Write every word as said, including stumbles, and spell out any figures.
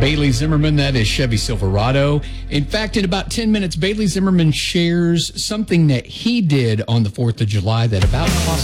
Bailey Zimmerman, that is Chevy Silverado. In fact, in about ten minutes, Bailey Zimmerman shares something that he did on the fourth of July that about cost